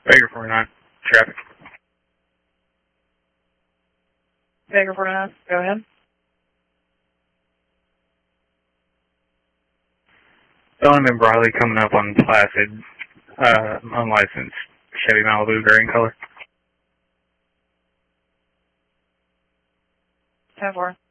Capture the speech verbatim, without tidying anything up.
Baker forty-nine, traffic. Baker forty-nine, go ahead. Donovan Briley coming up on Placid, uh, unlicensed Chevy Malibu, gray in color. ten four.